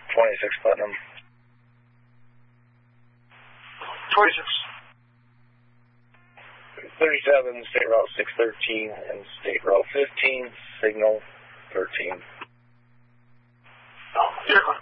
26 Putnam. 26. 37, State Route 613 and State Route 15, signal 13. Vehicle